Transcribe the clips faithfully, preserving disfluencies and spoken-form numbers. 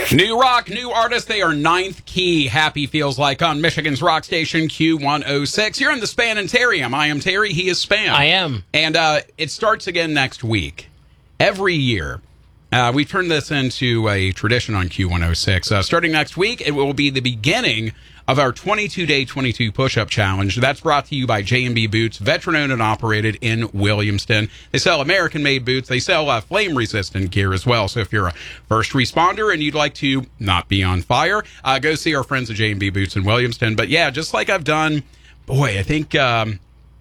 New rock, new artist. They are Ninth Key. Happy feels like on Michigan's rock station Q one oh six. You're in the Span and Terrium. I am Terry. He is Span. I am. And uh, it starts again next week. Every year. Uh, we've turned this into a tradition on Q one oh six. Uh, starting next week, it will be the beginning of our twenty-two day twenty-two push-up challenge. That's brought to you by J and B Boots, veteran-owned and operated in Williamston. They sell American-made boots. They sell uh, flame-resistant gear as well. So if you're a first responder and you'd like to not be on fire, uh, go see our friends at J and B Boots in Williamston. But yeah, just like I've done, boy, I think um,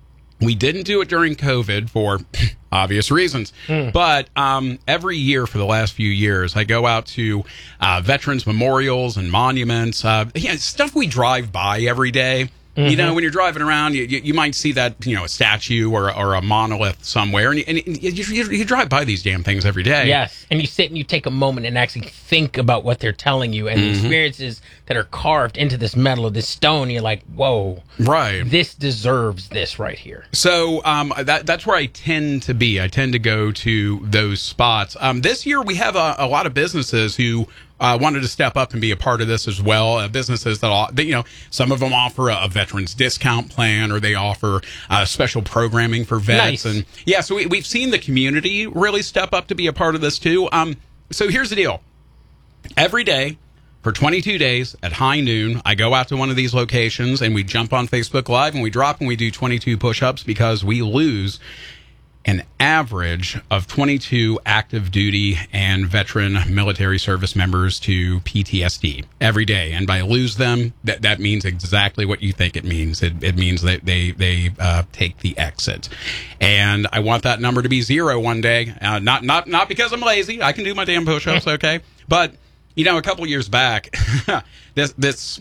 we didn't do it during COVID for obvious reasons. Mm. But um, every year for the last few years, I go out to uh, veterans memorials and monuments, uh, yeah, stuff we drive by every day. Mm-hmm. You know, when you're driving around, you, you, you might see that, you know, a statue or, or a monolith somewhere, and, you, and you, you, you drive by these damn things every day. Yes, and you sit and you take a moment and actually think about what they're telling you and mm-hmm. the experiences that are carved into this metal or this stone. You're like, whoa, right? This deserves this right here. So um, that that's where I tend to be. I tend to go to those spots. Um, this year we have a, a lot of businesses who Uh, wanted to step up and be a part of this as well. Uh, businesses that, all, that, you know, some of them offer a, a veterans discount plan, or they offer uh, special programming for vets. Nice. And yeah, so we, we've seen the community really step up to be a part of this too. Um, so here's the deal. Every day for twenty-two days at high noon, I go out to one of these locations and we jump on Facebook Live and we drop and we do twenty-two push-ups, because we lose an average of twenty-two active duty and veteran military service members to P T S D every day. And by lose them, that, that means exactly what you think it means. It, it means that they, they uh, take the exit. And I want that number to be zero one day. Uh, not, not, not because I'm lazy. I can do my damn push-ups, okay? But, you know, a couple years back, this, this,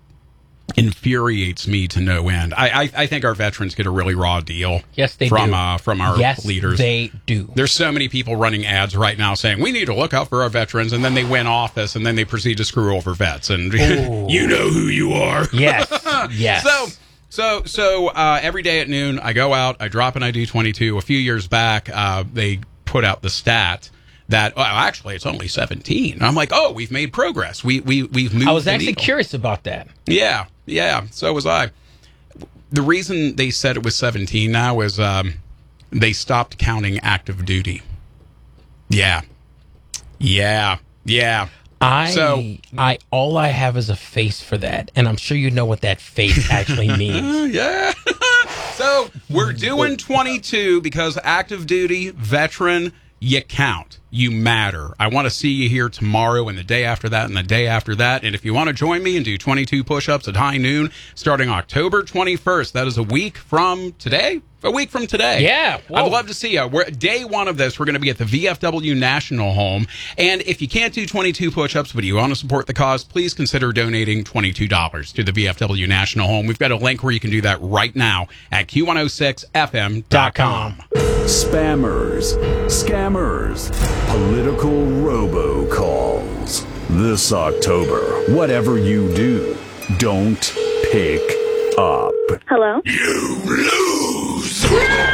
infuriates me to no end. I, I I think our veterans get a really raw deal. Yes, they from, do. Uh, from our yes, leaders. They do. There's so many people running ads right now saying we need to look out for our veterans, and then they win office, and then they proceed to screw over vets. And you know who you are. Yes. Yes. So so so uh, every day at noon, I go out, I drop and I do twenty-two. A few years back, uh, they put out the stat that, well, actually, it's only seventeen. And I'm like, oh, we've made progress. We, we, we've moved I was the actually needle. curious about that. Yeah, yeah, so was I. The reason they said it was seventeen now is um, they stopped counting active duty. Yeah. Yeah, yeah. I, so, I, all I have is a face for that, and I'm sure you know what that face actually means. Yeah. So, we're doing twenty-two because active duty, veteran, you count. You matter. I want to see you here tomorrow and the day after that and the day after that. And if you want to join me and do twenty-two push-ups at high noon starting October twenty-first, that is a week from today. A week from today. Yeah. Whoa. I'd love to see you. We're, day one of this, we're going to be at the V F W National Home. And if you can't do twenty-two push-ups, but you want to support the cause, please consider donating twenty-two dollars to the V F W National Home. We've got a link where you can do that right now at Q one oh six F M dot com. Spammers, scammers, political robocalls. This October, whatever you do, don't pick up. Hello? You lose!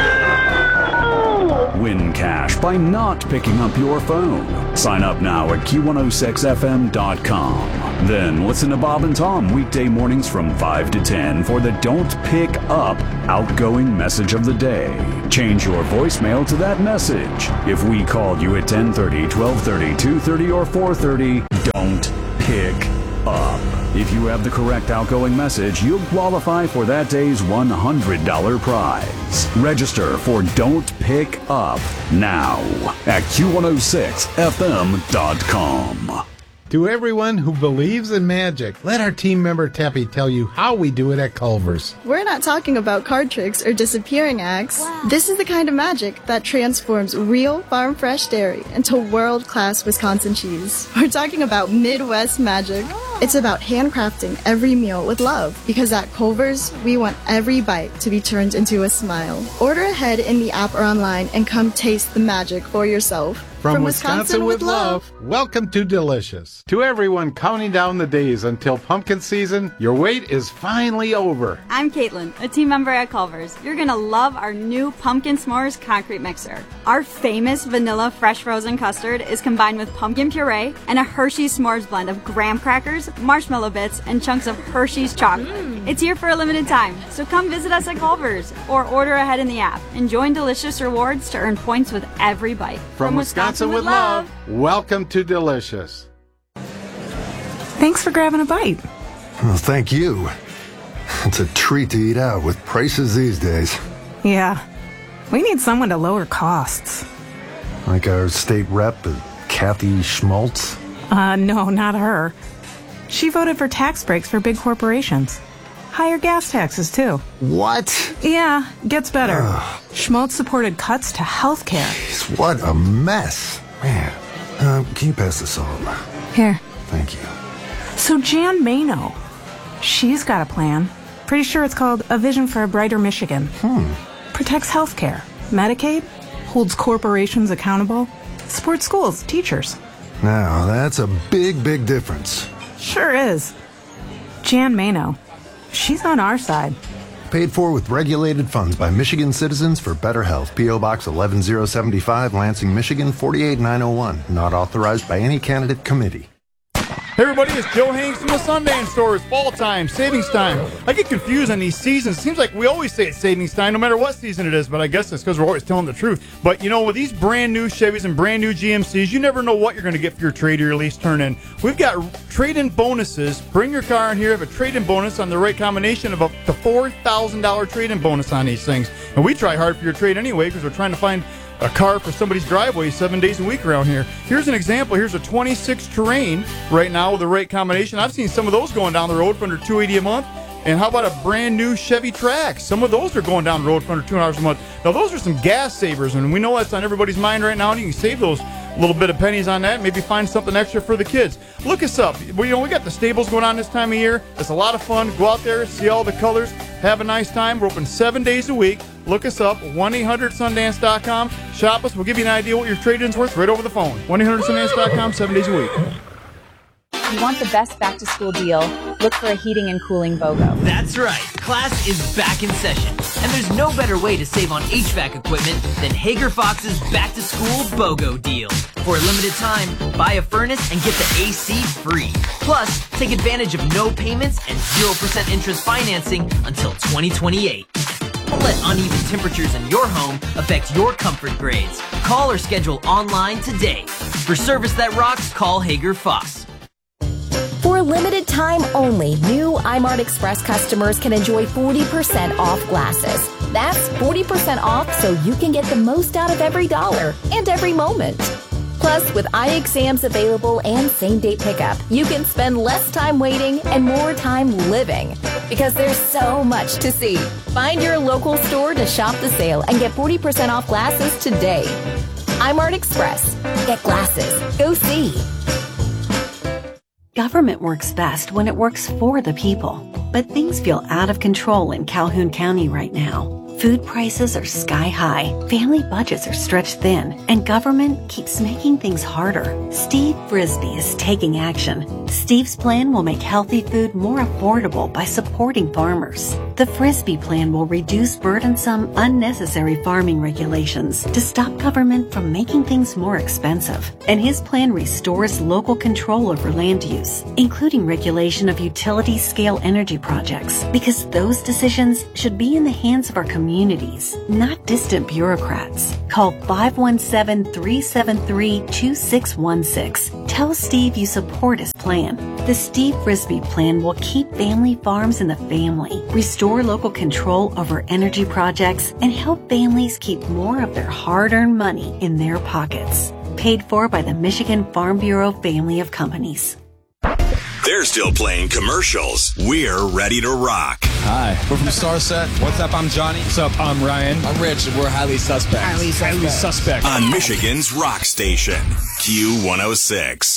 Win cash by not picking up your phone. Sign up now at Q one oh six F M dot com. Then listen to Bob and Tom weekday mornings from five to ten for the Don't Pick Up outgoing message of the day. Change your voicemail to that message. If we called you at ten thirty, twelve thirty, two thirty, or four thirty, don't pick up. If you have the correct outgoing message, you'll qualify for that day's one hundred dollars prize. Register for Don't Pick Up now at Q one oh six F M dot com. To everyone who believes in magic, let our team member Teppy tell you how we do it at Culver's. We're not talking about card tricks or disappearing acts. Wow. This is the kind of magic that transforms real farm-fresh dairy into world-class Wisconsin cheese. We're talking about Midwest magic. Oh. It's about handcrafting every meal with love, because at Culver's, we want every bite to be turned into a smile. Order ahead in the app or online and come taste the magic for yourself. From, Wisconsin, Wisconsin with love, welcome to Delicious. To everyone counting down the days until pumpkin season, your wait is finally over. I'm Caitlin, a team member at Culver's. You're going to love our new Pumpkin S'mores concrete mixer. Our famous vanilla fresh frozen custard is combined with pumpkin puree and a Hershey's S'mores blend of graham crackers, marshmallow bits, and chunks of Hershey's chocolate. Mm. It's here for a limited time, so come visit us at Culver's or order ahead in the app and join Delicious Rewards to earn points with every bite. From, From Wisconsin, Wisconsin with love, welcome to Delicious. Thanks for grabbing a bite. Well, thank you. It's a treat to eat out with prices these days. Yeah, we need someone to lower costs. Like our state rep, Kathy Schmaltz? Uh, no, not her. She voted for tax breaks for big corporations. Higher gas taxes, too. What? Yeah, gets better. Ugh. Schmaltz supported cuts to health care. Jeez, what a mess. Man, uh, can you pass this on? Here. Thank you. So Jan Mano, she's got a plan. Pretty sure it's called A Vision for a Brighter Michigan. Hmm. Protects health care, Medicaid, holds corporations accountable, supports schools, teachers. Now, that's a big, big difference. Sure is. Jan Mano. She's on our side. Paid for with regulated funds by Michigan Citizens for Better Health. P O. Box eleven oh seventy-five, Lansing, Michigan, four eight nine oh one. Not authorized by any candidate committee. Hey everybody, it's Joe Hanks from the Sundance Store. It's fall time, savings time. I get confused on these seasons. It seems like we always say it's savings time no matter what season it is, but I guess it's because we're always telling the truth. But you know, with these brand new Chevys and brand new G M Cs, you never know what you're going to get for your trade or your lease turn in. We've got trade-in bonuses. Bring your car in here, have a trade-in bonus on the right combination of up to four thousand dollars trade-in bonus on these things. And we try hard for your trade anyway because we're trying to find a car for somebody's driveway seven days a week around here. Here's an example. Here's a twenty-six Terrain right now with the right combination. I've seen some of those going down the road for under two hundred eighty dollars a month. And how about a brand new Chevy Trax? Some of those are going down the road for under two hundred dollars a month. Now, those are some gas savers, and we know that's on everybody's mind right now, and you can save those little bit of pennies on that, maybe find something extra for the kids. Look us up. We, you know, we got the stables going on this time of year. It's a lot of fun. Go out there, see all the colors, have a nice time. We're open seven days a week. Look us up, one eight hundred sundance dot com. Shop us. We'll give you an idea what your trade-in's worth right over the phone. one eight hundred sundance dot com, seven days a week. You want the best back-to-school deal? Look for a heating and cooling BOGO. That's right. Class is back in session. And there's no better way to save on H V A C equipment than Hager Fox's back-to-school BOGO deal. For a limited time, buy a furnace and get the A C free. Plus, take advantage of no payments and zero percent interest financing until twenty twenty-eight. Don't let uneven temperatures in your home affect your comfort grades. Call or schedule online today. For service that rocks, call Hager Fox. For a limited time only, new iMart Express customers can enjoy forty percent off glasses. That's forty percent off so you can get the most out of every dollar and every moment. Plus, with eye exams available and same-day pickup, you can spend less time waiting and more time living. Because there's so much to see. Find your local store to shop the sale and get forty percent off glasses today. iMart Express. Get glasses. Go see. Government works best when it works for the people. But things feel out of control in Calhoun County right now. Food prices are sky high, family budgets are stretched thin, and government keeps making things harder. Steve Frisbee is taking action. Steve's plan will make healthy food more affordable by supporting farmers. The Frisbee plan will reduce burdensome, unnecessary farming regulations to stop government from making things more expensive. And his plan restores local control over land use, including regulation of utility-scale energy projects, because those decisions should be in the hands of our communities. Communities, not distant bureaucrats. Call five one seven, three seven three, two six one six. Tell Steve you support his plan. The Steve Frisbee plan will keep family farms in the family, restore local control over energy projects, and help families keep more of their hard-earned money in their pockets. Paid for by the Michigan Farm Bureau family of companies. They're still playing commercials. We're ready to rock. Hi, we're from Starset. What's up? I'm Johnny. What's up? I'm Ryan. I'm Rich, and we're highly suspect. Highly suspect. Highly suspect. On Michigan's rock station, Q one oh six.